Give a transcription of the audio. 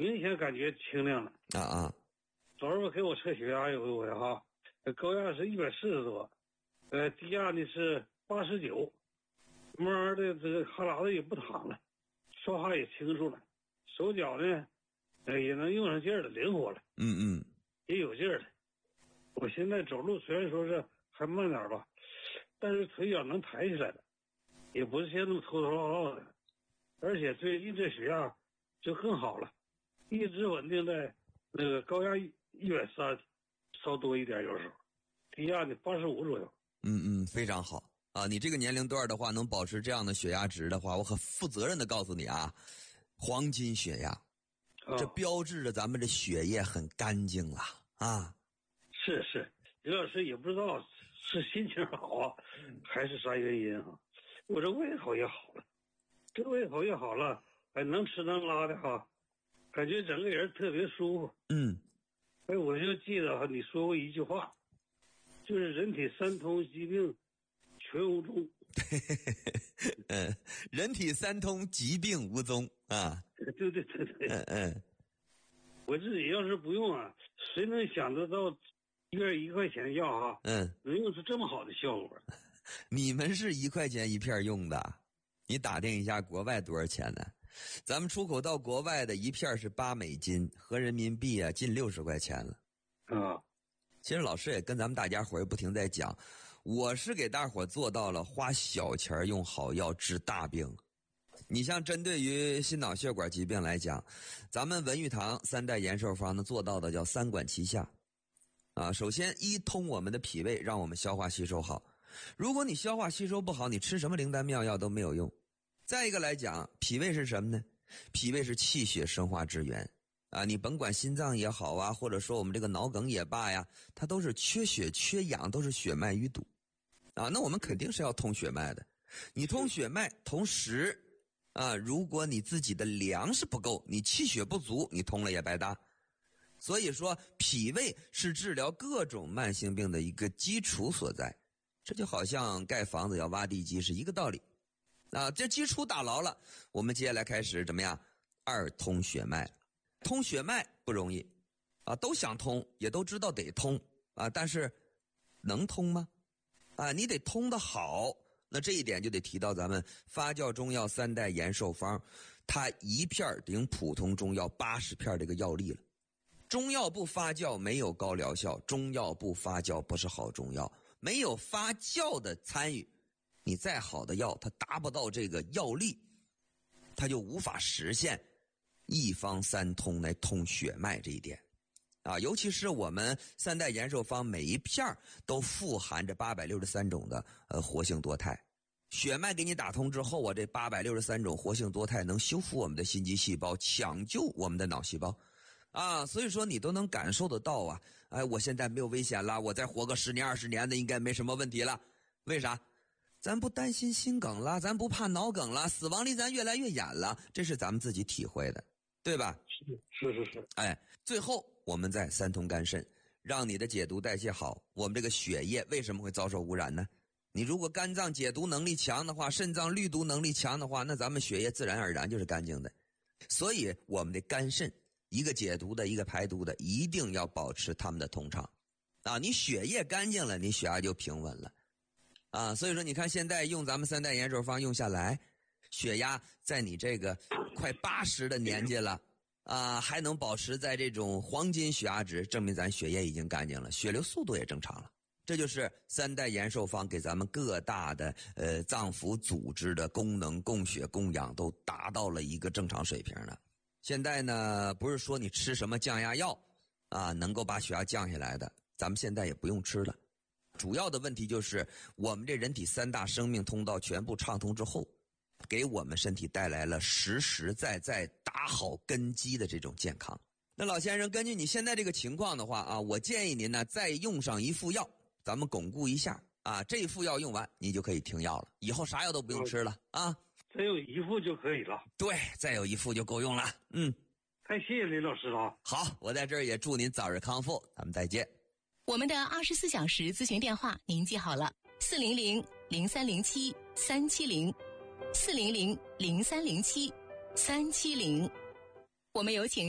明显感觉清亮了。昨儿吧给我测血压有一回哈，高压是140多，低压呢是89，慢慢的这个哈喇子也不淌了，说话也清楚了，手脚呢也能用上劲儿了，灵活了，也有劲儿了。我现在走路虽然说是还慢点吧，但是腿脚能抬起来了，也不是现在那么拖拖拉拉的，而且最近这血压就更好了，一直稳定在那个高压130稍多一点，有时候低压的85左右。 非常好啊！你这个年龄段的话，能保持这样的血压值的话，我很负责任的告诉你啊，黄金血压，这标志着咱们这血液很干净了啊。 是，刘老师也不知道是心情好啊，还是啥原因啊？我这胃口也好了，这胃口也好了，还能吃能拉的哈，感觉整个人特别舒服。我就记得哈，你说过一句话，就是人体三通疾病全无踪。 人体三通疾病无踪啊。 对。我自己要是不用啊，谁能想得到一片1块钱的药哈，能用出这么好的效果？ 你们是1块钱一片用的，你打听一下国外多少钱呢？咱们出口到国外的一片是8美金，合人民币啊近60块钱了。其实老师也跟咱们大家伙儿不停在讲，我是给大伙做到了花小钱用好药治大病。你像针对于心脑血管疾病来讲，咱们文玉堂3代延寿方呢做到的叫3管齐下啊。首先通我们的脾胃，让我们消化吸收好。如果你消化吸收不好，你吃什么灵丹妙药都没有用。再一个来讲，脾胃是什么呢？脾胃是气血生化之源啊，你甭管心脏也好啊，或者说我们这个脑梗也罢呀，它都是缺血缺氧，都是血脉淤堵啊。那我们肯定是要通血脉的。你通血脉，同时啊，如果你自己的粮食不够，你气血不足，你通了也白搭。所以说脾胃是治疗各种慢性病的一个基础所在，这就好像盖房子要挖地基是一个道理啊。这基础打牢了，我们接下来开始怎么样？2通血脉。通血脉不容易啊，都想通，也都知道得通啊，但是能通吗？啊，你得通得好。那这一点就得提到咱们发酵中药3代延寿方，它一片顶普通中药80片这个药力了。中药不发酵没有高疗效，中药不发酵不是好中药。没有发酵的参与，你再好的药它达不到这个药力，它就无法实现一方3通来通血脉这一点啊。尤其是我们3代延寿方每一片都富含着863种的活性多肽，血脉给你打通之后啊，这863种活性多肽能修复我们的心肌细胞，抢救我们的脑细胞啊。所以说你都能感受得到啊，我现在没有危险了，我再活个10年20年的应该没什么问题了。为啥？咱不担心心梗了，咱不怕脑梗了，死亡离咱越来越远了，这是咱们自己体会的，对吧？是。最后我们再3通肝肾，让你的解毒代谢好。我们这个血液为什么会遭受污染呢？你如果肝脏解毒能力强的话，肾脏滤毒能力强的话，那咱们血液自然而然就是干净的。所以我们的肝肾，一个解毒的一个排毒的，一定要保持它们的通畅啊。你血液干净了，你血压就平稳了啊。所以说你看现在用咱们3代延寿方用下来，血压在你这个快80的年纪了啊，还能保持在这种黄金血压值，证明咱血液已经干净了，血流速度也正常了。这就是3代延寿方给咱们各大的脏腑组织的功能供血供氧都达到了一个正常水平了。现在呢，不是说你吃什么降压药啊能够把血压降下来的，咱们现在也不用吃了。主要的问题就是我们这人体3大生命通道全部畅通之后，给我们身体带来了实实在在打好根基的这种健康。那老先生，根据你现在这个情况的话啊，我建议您呢再用上一副药，咱们巩固一下啊。这副药用完你就可以停药了，以后啥药都不用吃了啊。 再有一副就可以了。 对，再有一副就够用了。 太谢谢林老师了。 好，我在这儿也祝您早日康复，咱们再见。 我们的24小时咨询电话您记好了，400-0307-370，400-0307-370。我们有请